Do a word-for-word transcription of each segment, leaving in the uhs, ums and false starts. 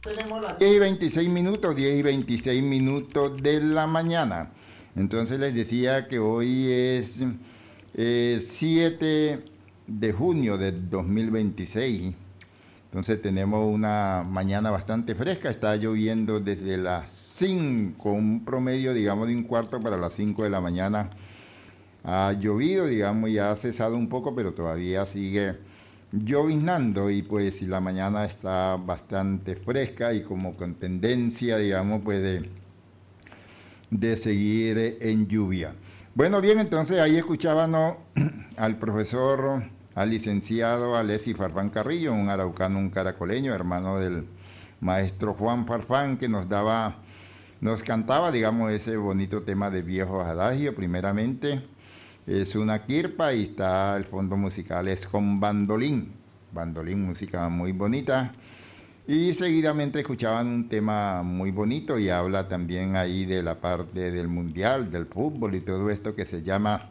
Tenemos las diez y veintiséis minutos, diez y veintiséis minutos de la mañana. Entonces les decía que hoy es eh, siete de junio de dos mil veintiséis. Entonces tenemos una mañana bastante fresca. Está lloviendo desde las cinco, un promedio, digamos, de un cuarto para las cinco de la mañana. Ha llovido, digamos, ya ha cesado un poco, pero todavía sigue lloviznando, y pues si la mañana está bastante fresca y como con tendencia, digamos, pues de, de seguir en lluvia. Bueno, bien, entonces ahí escuchábamos al profesor, al licenciado Alexis Farfán Carrillo, un araucano, un caracoleño, hermano del maestro Juan Farfán, que nos daba, nos cantaba, digamos, ese bonito tema de viejos adagios. Primeramente es una quirpa y está el fondo musical, es con bandolín, bandolín, música muy bonita. Y seguidamente escuchaban un tema muy bonito y habla también ahí de la parte del mundial, del fútbol y todo esto que se llama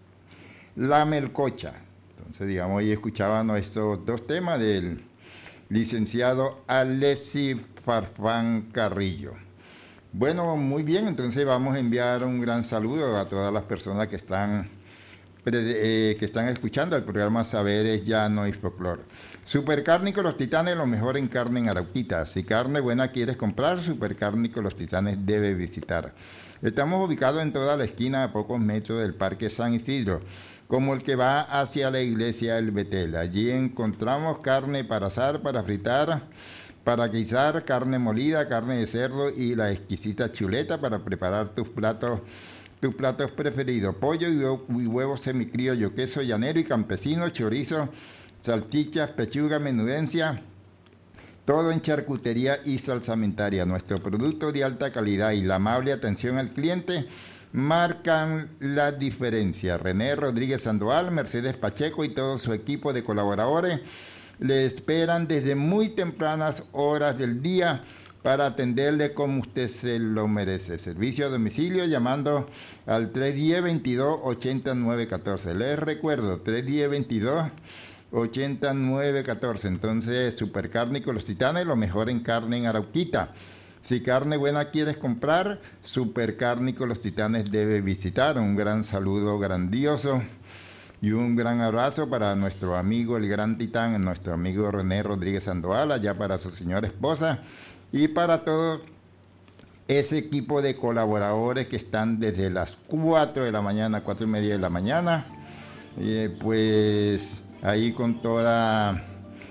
La Melcocha. Entonces, digamos, ahí escuchaban estos dos temas del licenciado Alexis Farfán Carrillo. Bueno, muy bien, entonces vamos a enviar un gran saludo a todas las personas que están Eh, que están escuchando el programa Saberes Llano y Folclor. Supercárnico Los Titanes, lo mejor en carne en Arauquita. Si carne buena quieres comprar, Supercárnico Los Titanes debe visitar. Estamos ubicados en toda la esquina a pocos metros del Parque San Isidro, como el que va hacia la iglesia El Betel. Allí encontramos carne para asar, para fritar, para guisar, carne molida, carne de cerdo y la exquisita chuleta para preparar tus platos tus platos preferidos: pollo y huevos semicriollo, queso llanero y campesino, chorizo, salchichas, pechuga, menudencia, todo en charcutería y salsamentaria. Nuestro producto de alta calidad y la amable atención al cliente marcan la diferencia. René Rodríguez Sandoval, Mercedes Pacheco y todo su equipo de colaboradores le esperan desde muy tempranas horas del día para atenderle como usted se lo merece. Servicio a domicilio llamando al tres uno cero, veintidós, ochenta, nueve catorce. Les recuerdo, tres uno cero, veintidós, ochenta, nueve catorce. Entonces, Supercárnico Los Titanes, lo mejor en carne en Arauquita. Si carne buena quieres comprar, Supercárnico Los Titanes debe visitar. Un gran saludo grandioso y un gran abrazo para nuestro amigo el gran titán, nuestro amigo René Rodríguez Sandoval, allá para su señora esposa, y para todo ese equipo de colaboradores que están desde las cuatro de la mañana, cuatro y media de la mañana, eh, pues ahí con toda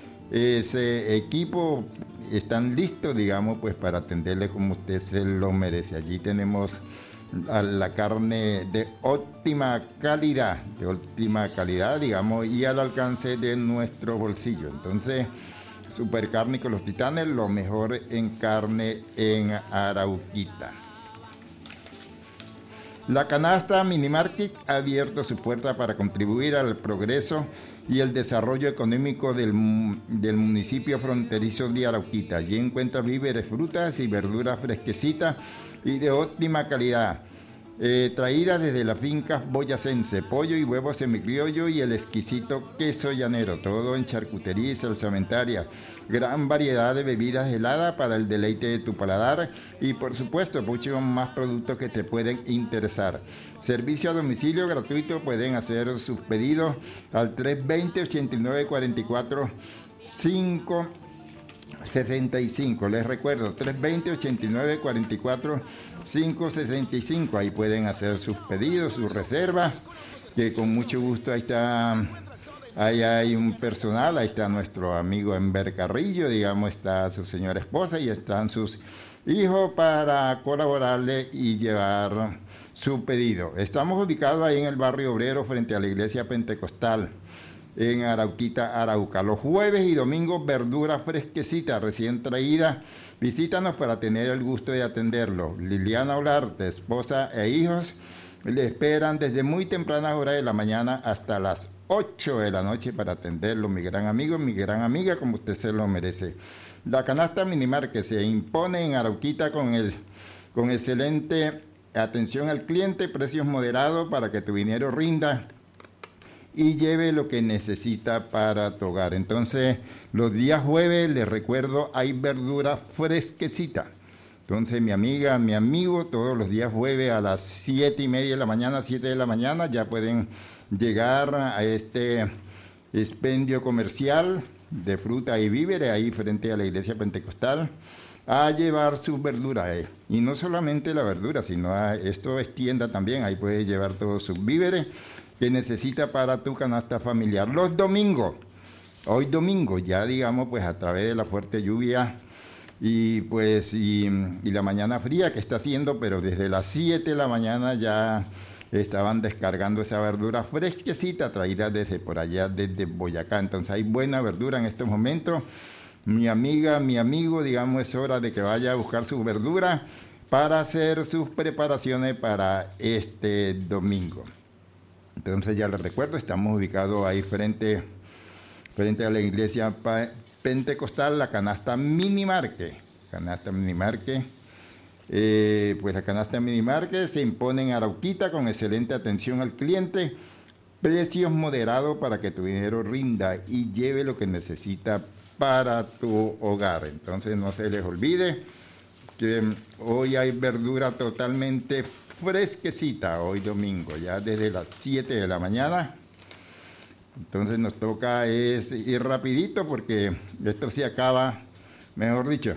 ese equipo están listos, digamos, pues para atenderle como usted se lo merece. Allí tenemos a la carne de óptima calidad, de óptima calidad, digamos, y al alcance de nuestro bolsillo. Entonces, Supercárnico Los Titanes, lo mejor en carne en Arauquita. La canasta Minimarket ha abierto su puerta para contribuir al progreso y el desarrollo económico del, del municipio fronterizo de Arauquita. Allí encuentra víveres, frutas y verduras fresquecitas y de óptima calidad, eh, traídas desde las fincas boyacense, pollo y huevos semicriollo y el exquisito queso llanero, todo en charcutería y salsamentaria. Gran variedad de bebidas heladas para el deleite de tu paladar y por supuesto muchos más productos que te pueden interesar. Servicio a domicilio gratuito, pueden hacer sus pedidos al tres veinte, ochenta y nueve, cuarenta y cuatro, cinco sesenta y cinco. Les recuerdo, tres veinte, ochenta y nueve, cuarenta y cuatro, cinco sesenta y cinco. Ahí pueden hacer sus pedidos, sus reservas, que con mucho gusto ahí está. Ahí hay un personal, ahí está nuestro amigo Enver Carrillo, digamos, está su señora esposa y están sus hijos para colaborarle y llevar su pedido. Estamos ubicados ahí en el barrio obrero frente a la iglesia pentecostal en Arauquita, Arauca. Los jueves y domingos, verdura fresquecita, recién traída. Visítanos para tener el gusto de atenderlo. Liliana Olarte, esposa e hijos, le esperan desde muy tempranas horas de la mañana hasta las ocho de la noche para atenderlo, mi gran amigo, mi gran amiga, como usted se lo merece. La canasta Minimar que se impone en Arauquita con, el, con excelente atención al cliente, precios moderados para que tu dinero rinda y lleve lo que necesita para tu hogar. Entonces, los días jueves, les recuerdo, hay verdura fresquecita. Entonces, mi amiga, mi amigo, todos los días jueves a las siete y media de la mañana, siete de la mañana, ya pueden llegar a este expendio comercial de fruta y víveres ahí frente a la iglesia pentecostal a llevar sus verduras. Eh. Y no solamente la verdura, sino a, esto es tienda también, ahí puedes llevar todos sus víveres que necesita para tu canasta familiar. Los domingos, hoy domingo, ya digamos, pues a través de la fuerte lluvia y pues y, y la mañana fría que está haciendo, pero desde las siete de la mañana ya estaban descargando esa verdura fresquecita traída desde por allá, desde Boyacá. Entonces hay buena verdura en estos momentos. Mi amiga, mi amigo, digamos, es hora de que vaya a buscar su verdura para hacer sus preparaciones para este domingo. Entonces ya les recuerdo, estamos ubicados ahí frente, frente a la iglesia pentecostal, la canasta Minimarket. Canasta Minimarket. Eh, pues la canasta Minimarket se impone en Arauquita con excelente atención al cliente, precios moderados para que tu dinero rinda y lleve lo que necesita para tu hogar. Entonces no se les olvide que hoy hay verdura totalmente fresquecita, hoy domingo, ya desde las siete de la mañana. Entonces nos toca es ir rapidito porque esto se acaba, mejor dicho,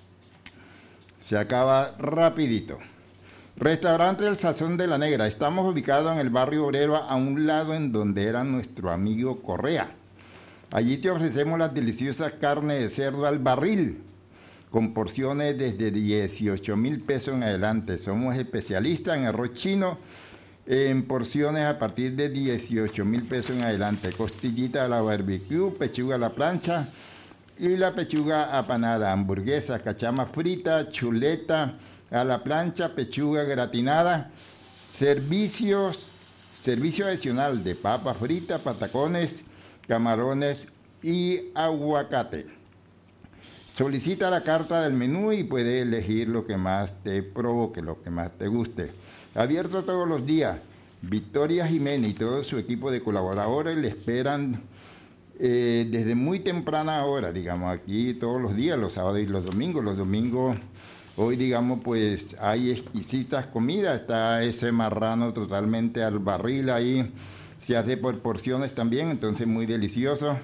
se acaba rapidito. Restaurante El Sazón de la Negra. Estamos ubicados en el barrio obrero, a un lado en donde era nuestro amigo Correa. Allí te ofrecemos las deliciosas carnes de cerdo al barril, con porciones desde dieciocho mil pesos en adelante. Somos especialistas en arroz chino, en porciones a partir de dieciocho mil pesos en adelante. Costillita a la barbecue, pechuga a la plancha y la pechuga apanada, hamburguesa, cachama frita, chuleta a la plancha, pechuga gratinada, servicios, servicio adicional de papa frita, patacones, camarones y aguacate. Solicita la carta del menú y puede elegir lo que más te provoque, lo que más te guste. Abierto todos los días. Victoria Jiménez y todo su equipo de colaboradores le esperan eh, desde muy temprana hora, digamos, aquí todos los días, los sábados y los domingos. Los domingos, hoy, digamos, pues hay exquisitas comidas. Está ese marrano totalmente al barril ahí. Se hace por porciones también, entonces muy delicioso.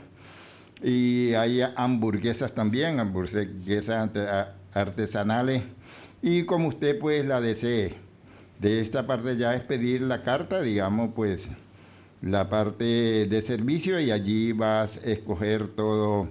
Y hay hamburguesas también, hamburguesas artesanales. Y como usted pues la desee. De esta parte ya es pedir la carta, digamos, pues la parte de servicio, y allí vas a escoger todo,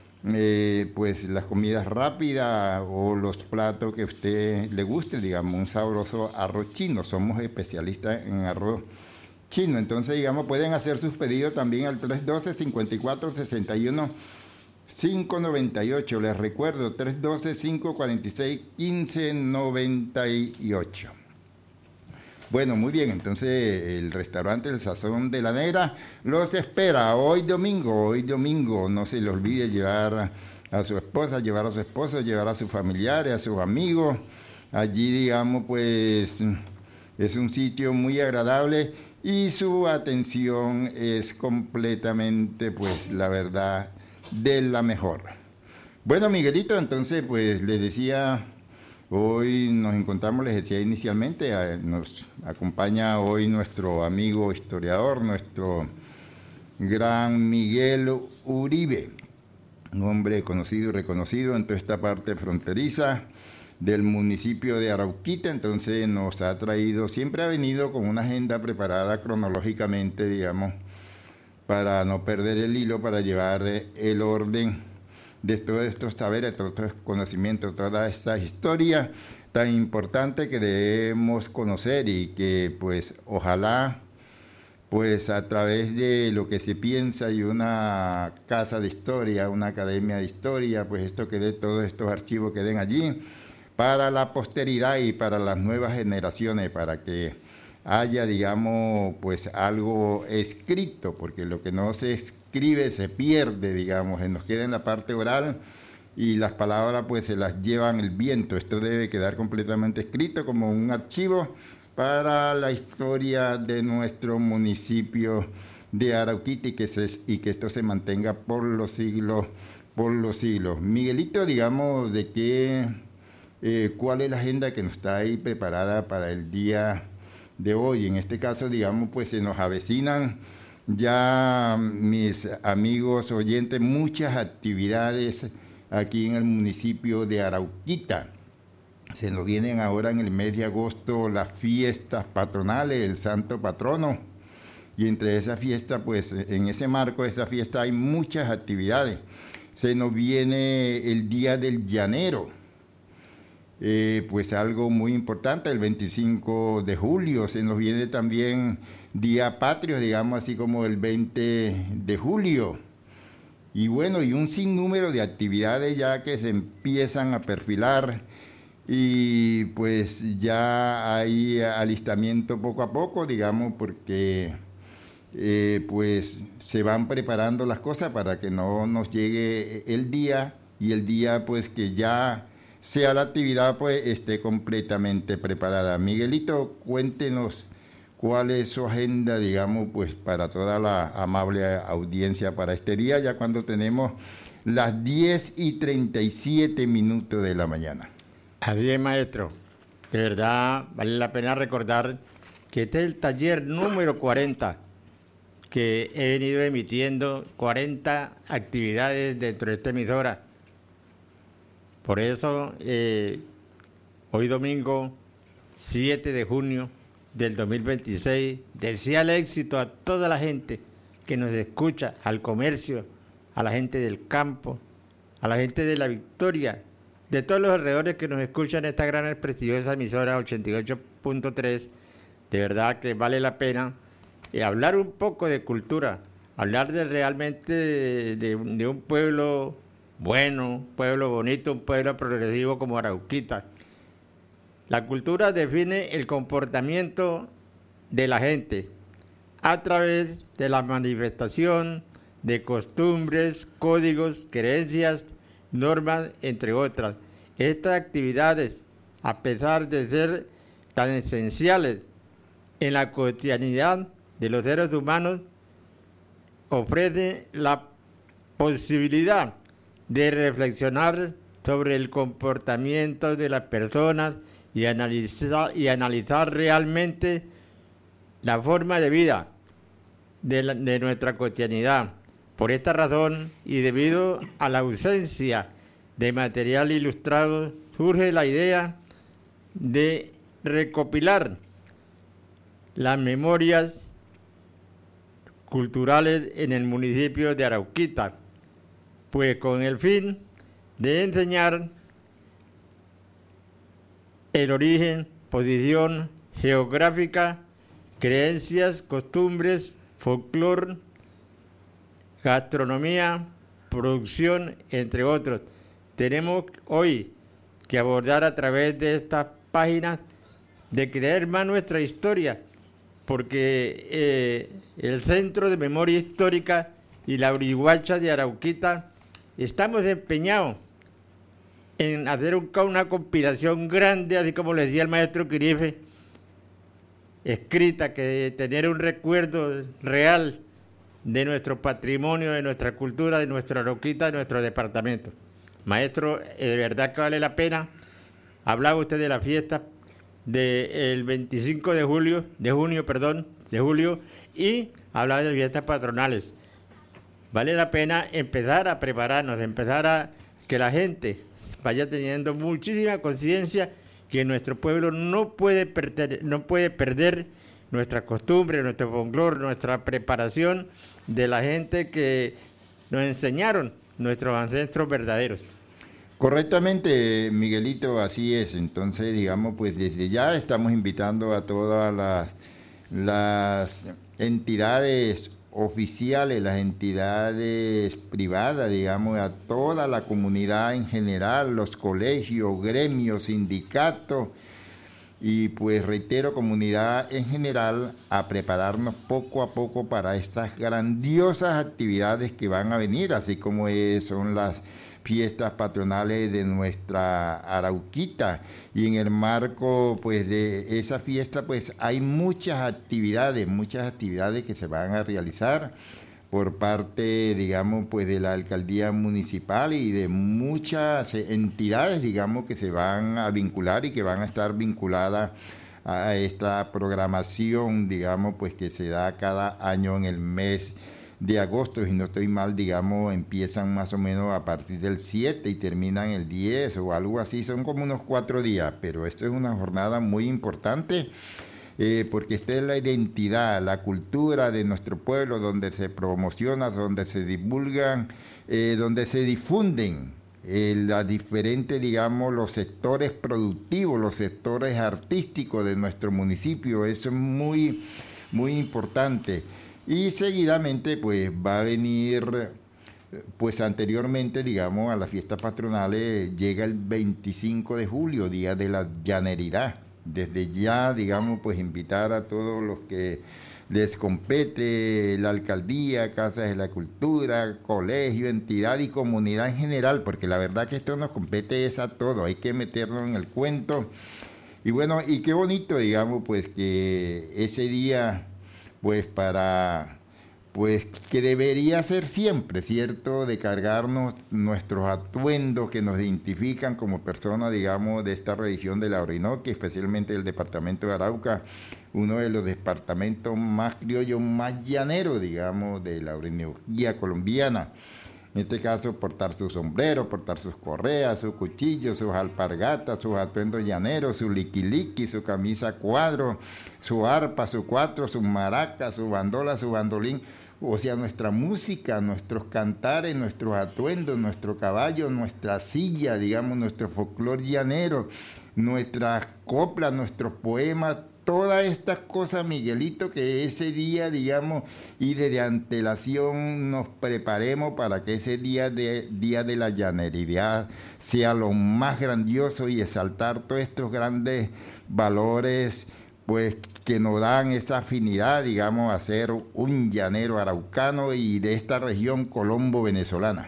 eh, pues las comidas rápidas o los platos que a usted le guste, digamos, un sabroso arroz chino. Somos especialistas en arroz chino. Entonces, digamos, pueden hacer sus pedidos también al tres uno dos, cinco cuatro, seis uno, cinco nueve ocho. Les recuerdo, tres uno dos, cinco cuatro seis, uno cinco nueve ocho. Bueno, muy bien, entonces el restaurante El Sazón de la Negra los espera hoy domingo, hoy domingo. No se le olvide llevar a su esposa, llevar a su esposo, llevar a sus familiares, a sus amigos. Allí, digamos, pues es un sitio muy agradable y su atención es completamente, pues la verdad, de la mejor. Bueno, Miguelito, entonces, pues les decía... Hoy nos encontramos, les decía inicialmente, a, nos acompaña hoy nuestro amigo historiador, nuestro gran Miguel Uribe, un hombre conocido y reconocido en toda esta parte fronteriza del municipio de Arauquita. Entonces nos ha traído, siempre ha venido con una agenda preparada cronológicamente, digamos, para no perder el hilo, para llevar el orden de todos estos saberes, todos estos conocimientos, toda esta historia tan importante que debemos conocer, y que pues ojalá pues a través de lo que se piensa y una casa de historia, una academia de historia, pues esto quede, todos estos archivos queden allí para la posteridad y para las nuevas generaciones, para que haya, digamos, pues algo escrito, porque lo que no se escribe se pierde, digamos, nos queda en la parte oral y las palabras pues se las llevan el viento. Esto debe quedar completamente escrito como un archivo para la historia de nuestro municipio de Arauquita y que, se, y que esto se mantenga por los siglos, por los siglos. Miguelito, digamos, de qué, eh, cuál es la agenda que nos está ahí preparada para el día de hoy. En este caso, digamos, pues se nos avecinan ya, mis amigos oyentes, muchas actividades aquí en el municipio de Arauquita. Se nos vienen ahora en el mes de agosto las fiestas patronales, el santo patrono, y entre esas fiestas, pues en ese marco de esa fiesta hay muchas actividades. Se nos viene el Día del Llanero, eh, pues algo muy importante, el veinticinco de julio. Se nos viene también Día Patrio, digamos así como el veinte de julio. Y bueno, y un sinnúmero de actividades ya que se empiezan a perfilar, y pues ya hay alistamiento poco a poco, digamos, porque eh, pues se van preparando las cosas para que no nos llegue el día, y el día pues que ya sea la actividad pues esté completamente preparada. Miguelito, cuéntenos cuál es su agenda, digamos, pues para toda la amable audiencia para este día, ya cuando tenemos las diez y treinta y siete minutos de la mañana. Así es, maestro. De verdad, vale la pena recordar que este es el taller número cuarenta que he venido emitiendo, cuarenta actividades dentro de esta emisora. Por eso, eh, hoy domingo siete de junio del dos mil veintiséis, desea el éxito a toda la gente que nos escucha, al comercio, a la gente del campo, a la gente de La Victoria, de todos los alrededores que nos escuchan esta gran y prestigiosa emisora ochenta y ocho punto tres. De verdad que vale la pena eh, hablar un poco de cultura, hablar de realmente de, de, de un pueblo bueno, un pueblo bonito, un pueblo progresivo como Arauquita. La cultura define el comportamiento de la gente a través de la manifestación de costumbres, códigos, creencias, normas, entre otras. Estas actividades, a pesar de ser tan esenciales en la cotidianidad de los seres humanos, ofrecen la posibilidad de reflexionar sobre el comportamiento de las personas y analizar, y analizar realmente la forma de vida de, la, de nuestra cotidianidad. Por esta razón, y debido a la ausencia de material ilustrado, surge la idea de recopilar las memorias culturales en el municipio de Arauquita, pues con el fin de enseñar el origen, posición geográfica, creencias, costumbres, folclore, gastronomía, producción, entre otros. Tenemos hoy que abordar a través de estas páginas de crear más nuestra historia, porque eh, el Centro de Memoria Histórica y la Urihuacha de Arauquita estamos empeñados en hacer un, una compilación grande, así como le decía el maestro Quirife, escrita, que tener un recuerdo real de nuestro patrimonio, de nuestra cultura, de nuestra Arauquita, de nuestro departamento. Maestro, eh, de verdad que vale la pena. Hablaba usted de la fiesta del veinticinco de julio, de junio, perdón, de julio, y hablaba de fiestas patronales. Vale la pena empezar a prepararnos, empezar a que la gente vaya teniendo muchísima conciencia que nuestro pueblo no puede perder, no puede perder nuestra costumbre, nuestro folclore, nuestra preparación de la gente que nos enseñaron nuestros ancestros verdaderos. Correctamente, Miguelito, así es. Entonces, digamos, pues desde ya estamos invitando a todas las, las entidades oficiales, las entidades privadas, digamos, a toda la comunidad en general, los colegios, gremios, sindicatos, y pues reitero, comunidad en general, a prepararnos poco a poco para estas grandiosas actividades que van a venir, así como es, son las fiestas patronales de nuestra Arauquita, y en el marco pues de esa fiesta pues hay muchas actividades, muchas actividades que se van a realizar por parte, digamos, pues de la alcaldía municipal y de muchas entidades, digamos, que se van a vincular y que van a estar vinculadas a esta programación, digamos, pues que se da cada año en el mes de agosto. Si no estoy mal, digamos, empiezan más o menos a partir del siete y terminan el diez o algo así, son como unos cuatro días, pero esto es una jornada muy importante. Eh, porque esta es la identidad, la cultura de nuestro pueblo, donde se promociona, donde se divulgan, eh, donde se difunden eh, las diferentes, digamos, los sectores productivos, los sectores artísticos de nuestro municipio. Eso es muy, muy importante. Y seguidamente, pues, va a venir, pues, anteriormente, digamos, a las fiestas patronales, llega el veinticinco de julio, Día de la Llaneridad. Desde ya, digamos, pues invitar a todos los que les compete, la alcaldía, casas de la cultura, colegio, entidad y comunidad en general, porque la verdad que esto nos compete es a todo, hay que meternos en el cuento. Y bueno, y qué bonito, digamos, pues que ese día, pues para... pues que debería ser siempre, ¿cierto?, de cargarnos nuestros atuendos que nos identifican como personas, digamos, de esta región de la Orinoquia, especialmente del departamento de Arauca, uno de los departamentos más criollos, más llaneros, digamos, de la Orinoquia colombiana. En este caso, portar su sombrero, portar sus correas, sus cuchillos, sus alpargatas, sus atuendos llaneros, su liquiliqui, su camisa cuadro, su arpa, su cuatro, su maraca, su bandola, su bandolín. O sea, nuestra música, nuestros cantares, nuestros atuendos, nuestro caballo, nuestra silla, digamos, nuestro folclor llanero, nuestras coplas, nuestros poemas, todas estas cosas, Miguelito, que ese día, digamos, y desde antelación nos preparemos para que ese día de, día de la llaneridad sea lo más grandioso y exaltar todos estos grandes valores, pues, que nos dan esa afinidad, digamos, a ser un llanero araucano y de esta región colombo-venezolana.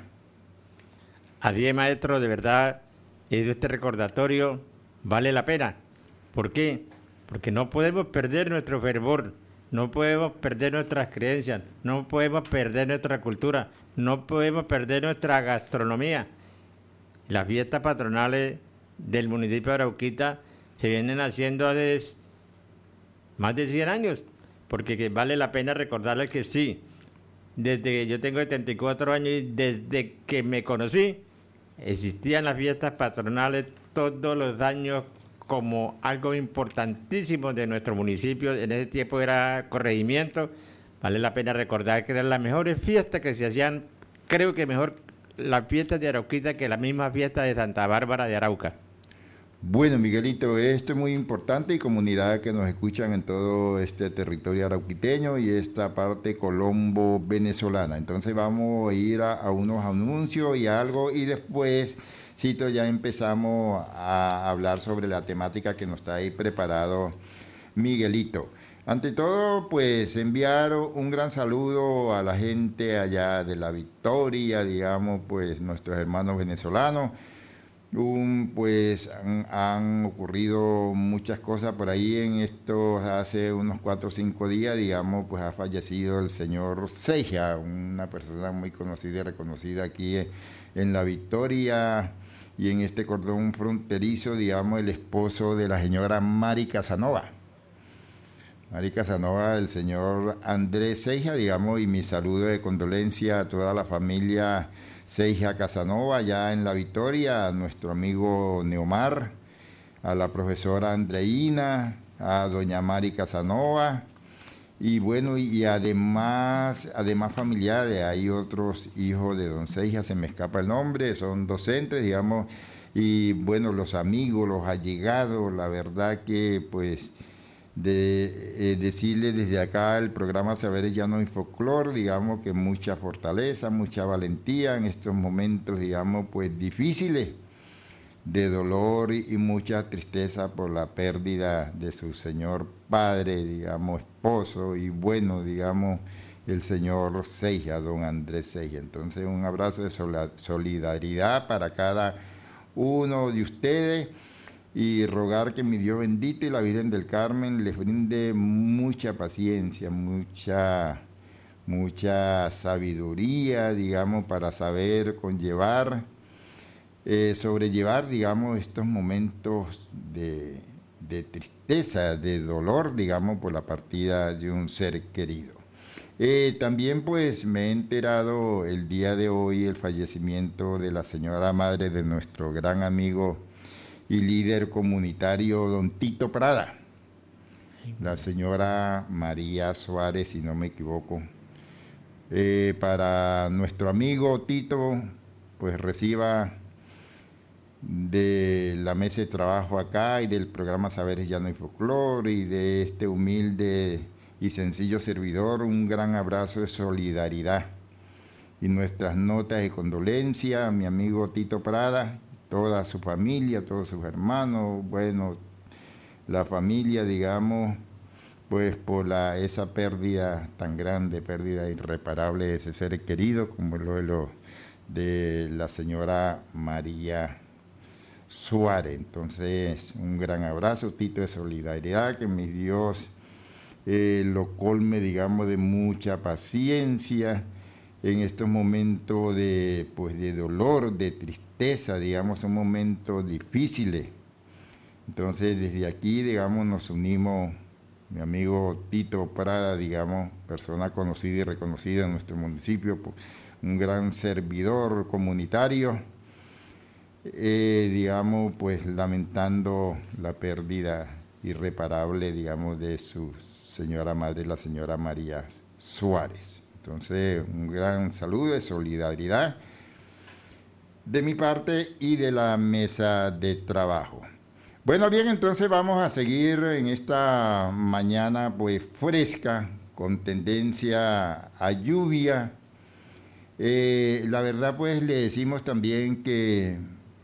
Así es, maestro, de verdad, este recordatorio vale la pena. ¿Por qué? Porque no podemos perder nuestro fervor, no podemos perder nuestras creencias, no podemos perder nuestra cultura, no podemos perder nuestra gastronomía. Las fiestas patronales del municipio de Arauquita se vienen haciendo desde más de cien años, porque que vale la pena recordarles que sí, desde que yo tengo setenta y cuatro años y desde que me conocí, existían las fiestas patronales todos los años como algo importantísimo de nuestro municipio. En ese tiempo era corregimiento. Vale la pena recordar que eran las mejores fiestas que se hacían, creo que mejor las fiestas de Arauquita que la misma fiesta de Santa Bárbara de Arauca. Bueno, Miguelito, esto es muy importante y comunidad que nos escuchan en todo este territorio arauquiteño y esta parte colombo-venezolana. Entonces vamos a ir a, a unos anuncios y algo y después, Cito, ya empezamos a hablar sobre la temática que nos está ahí preparado Miguelito. Ante todo, pues enviar un gran saludo a la gente allá de La Victoria, digamos, pues nuestros hermanos venezolanos. Un, pues han, han ocurrido muchas cosas por ahí en estos, hace unos cuatro o cinco días, digamos, pues ha fallecido el señor Seija, una persona muy conocida y reconocida aquí en La Victoria y en este cordón fronterizo, digamos, el esposo de la señora Mari Casanova. Mari Casanova, el señor Andrés Seija, digamos, y mi saludo de condolencia a toda la familia Seija Casanova, ya en La Victoria, a nuestro amigo Neomar, a la profesora Andreina, a doña Mari Casanova, y bueno, y además, además familiares, hay otros hijos de don Seija, se me escapa el nombre, son docentes, digamos, y bueno, los amigos, los allegados, la verdad que pues de eh, decirle desde acá el programa Saberes Llanos y Folclor, digamos que mucha fortaleza, mucha valentía en estos momentos, digamos, pues difíciles de dolor y, y mucha tristeza por la pérdida de su señor padre, digamos, esposo, y bueno, digamos el señor Seija, don Andrés Seija. Entonces, un abrazo de solidaridad para cada uno de ustedes y rogar que mi Dios bendito y la Virgen del Carmen les brinde mucha paciencia, mucha, mucha sabiduría, digamos, para saber conllevar, eh, sobrellevar, digamos, estos momentos de, de tristeza, de dolor, digamos, por la partida de un ser querido. Eh, también pues me he enterado el día de hoy el fallecimiento de la señora madre de nuestro gran amigo y líder comunitario don Tito Prada, la señora María Suárez, si no me equivoco. Eh, para nuestro amigo Tito, pues reciba de la mesa de trabajo acá y del programa Saberes Llano y Folclore y de este humilde y sencillo servidor, un gran abrazo de solidaridad y nuestras notas de condolencia a mi amigo Tito Prada, toda su familia, todos sus hermanos, bueno, la familia, digamos, pues por la, esa pérdida tan grande, pérdida irreparable de ese ser querido, como lo de, lo, de la señora María Suárez. Entonces, un gran abrazo, Tito, de solidaridad, que mi Dios Eh, lo colme, digamos, de mucha paciencia en estos momentos de, pues, de dolor, de tristeza, digamos, son momentos difíciles. Entonces, desde aquí, digamos, nos unimos, mi amigo Tito Prada, digamos, persona conocida y reconocida en nuestro municipio, pues, un gran servidor comunitario, eh, digamos, pues, lamentando la pérdida irreparable, digamos, de sus señora madre, la señora María Suárez. Entonces, un gran saludo de solidaridad de mi parte y de la mesa de trabajo. Bueno, bien, entonces vamos a seguir en esta mañana pues fresca, con tendencia a lluvia. Eh, la verdad, pues le decimos también que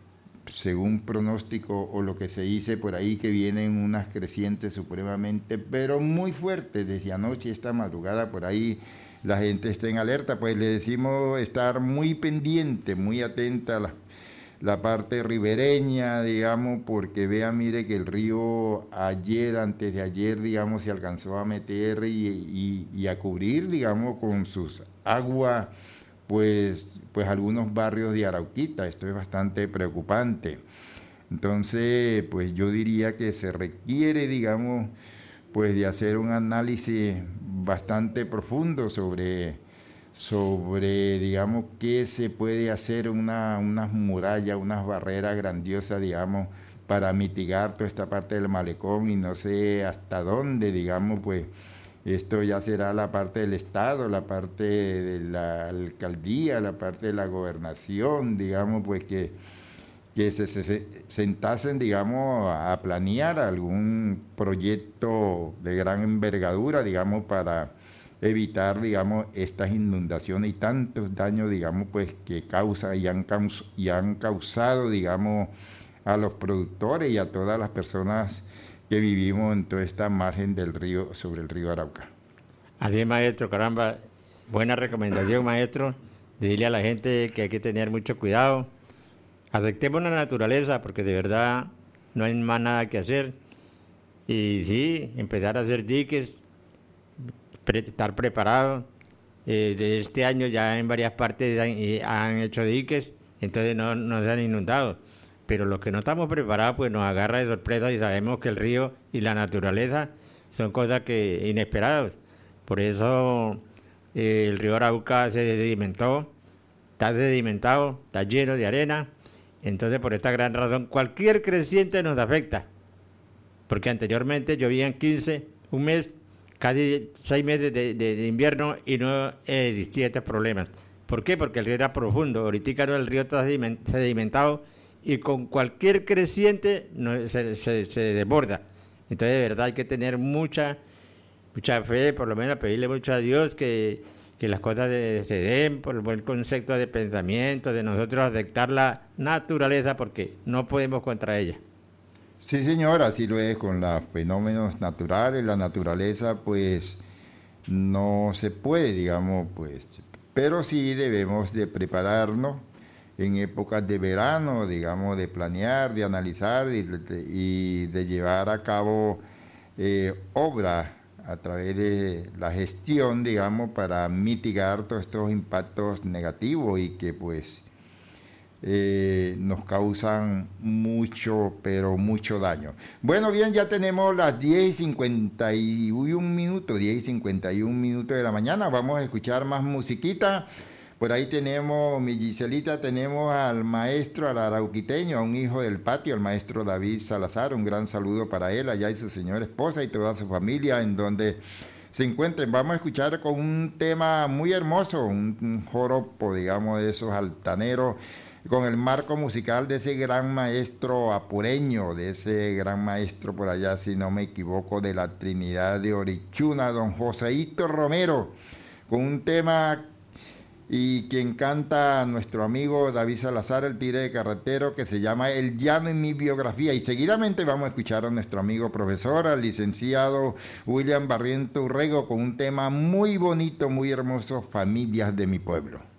según pronóstico o lo que se dice por ahí, que vienen unas crecientes supremamente, pero muy fuertes desde anoche, esta madrugada, por ahí la gente está en alerta, pues le decimos estar muy pendiente, muy atenta a la, la parte ribereña, digamos, porque vea, mire que el río ayer, antes de ayer, digamos, se alcanzó a meter y, y, y a cubrir, digamos, con sus aguas, pues, pues algunos barrios de Arauquita. Esto es bastante preocupante. Entonces, pues yo diría que se requiere, digamos, pues de hacer un análisis bastante profundo sobre, sobre digamos, qué se puede hacer, una, unas murallas, unas barreras grandiosas, digamos, para mitigar toda esta parte del malecón y no sé hasta dónde, digamos, pues, esto ya será la parte del Estado, la parte de la alcaldía, la parte de la gobernación, digamos, pues que, que se, se, se sentasen, digamos, a planear algún proyecto de gran envergadura, digamos, para evitar, digamos, estas inundaciones y tantos daños, digamos, pues que causa y han, y han causado, digamos, a los productores y a todas las personas que vivimos en toda esta margen del río, sobre el río Arauca. Así es, maestro, caramba, buena recomendación, maestro, decirle a la gente que hay que tener mucho cuidado, aceptemos la naturaleza, porque de verdad no hay más nada que hacer, y sí, empezar a hacer diques, pre estar preparado. Eh, de este año ya en varias partes han, eh, han hecho diques, entonces no, no se han inundado. Pero los que no estamos preparados, pues nos agarra de sorpresa y sabemos que el río y la naturaleza son cosas que inesperadas. Por eso eh, el río Arauca se sedimentó, está sedimentado, está lleno de arena. Entonces, por esta gran razón, cualquier creciente nos afecta. Porque anteriormente llovían quince, un mes, casi seis meses de, de, de invierno y no existían estos problemas. ¿Por qué? Porque el río era profundo. Ahorita no, el río está sedimentado y con cualquier creciente no, se, se, se desborda. Entonces, de verdad, hay que tener mucha, mucha fe, por lo menos pedirle mucho a Dios que, que las cosas de, se den por el buen concepto de pensamiento, de nosotros aceptar la naturaleza, porque no podemos contra ella. Sí, señor, así lo es con los fenómenos naturales. La naturaleza, pues, no se puede, digamos, pues, pero sí debemos de prepararnos en épocas de verano, digamos, de planear, de analizar y de, y de llevar a cabo eh, obras a través de la gestión, digamos, para mitigar todos estos impactos negativos y que pues eh, nos causan mucho, pero mucho daño. Bueno, bien, ya tenemos las diez y cincuenta y uno minutos, diez y cincuenta y uno minutos de la mañana. Vamos a escuchar más musiquita. Por ahí tenemos, mi Giselita, tenemos al maestro, al arauquiteño, a un hijo del patio, el maestro David Salazar. Un gran saludo para él, allá y su señora esposa y toda su familia en donde se encuentren. Vamos a escuchar con un tema muy hermoso, un, un joropo, digamos, de esos altaneros, con el marco musical de ese gran maestro apureño, de ese gran maestro por allá, si no me equivoco, de la Trinidad de Orichuna, don Joseito Romero, con un tema y quien canta nuestro amigo David Salazar, el tigre de carretero, que se llama El Llano en mi biografía. Y seguidamente vamos a escuchar a nuestro amigo profesor, al licenciado William Barriento Urrego, con un tema muy bonito, muy hermoso, Familias de mi pueblo.